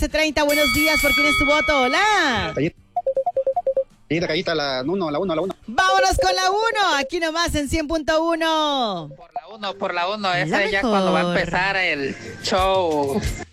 30, buenos días, ¿por quién es tu voto? Hola. Callita, la 1. Vámonos con la 1, aquí nomás en 100.1. Por la 1, esa es ya mejor. cuando va a empezar el show.